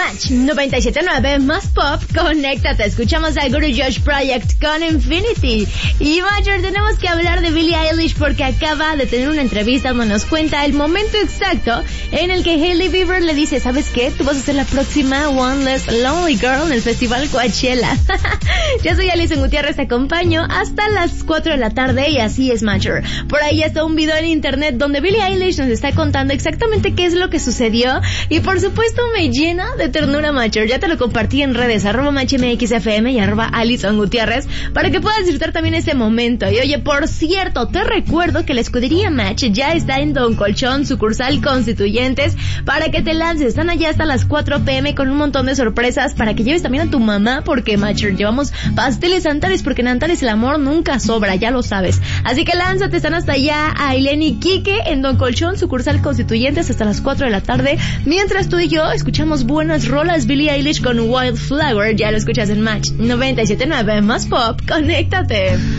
Match 97.9 más pop, conéctate. Escuchamos al Guru Josh Project con Infinity. Y Major, tenemos que hablar de Billie Eilish porque acaba de tener una entrevista donde nos cuenta el momento exacto en el que Hailey Bieber le dice, ¿sabes qué? Tú vas a ser la próxima One Less Lonely Girl en el Festival Coachella. Yo soy Alison Gutiérrez, te acompaño hasta las 4 de la tarde y así es, Major. Por ahí está un video en internet donde Billie Eilish nos está contando exactamente qué es lo que sucedió y por supuesto me llena de ternura, Major. Ya te lo compartí en redes, @MatchMXFM y @Alison Gutiérrez, para que puedas disfrutar también ese momento. Y oye, por cierto, te recuerdo que la escudería Match ya está en Don Colchón, sucursal Constituyentes, para que te lances. Están allá hasta las 4 p.m. con un montón de sorpresas para que lleves también a tu mamá, porque, Major, llevamos pasteles Antares, porque en Antares el amor nunca sobra, ya lo sabes. Así que lánzate, están hasta allá Ailén y Quique en Don Colchón, sucursal Constituyentes, hasta las 4 de la tarde. Mientras tú y yo escuchamos buenas rolas. Billie Eilish con Wildflower, ya lo escuchas en Match 97.9 más pop, conéctate.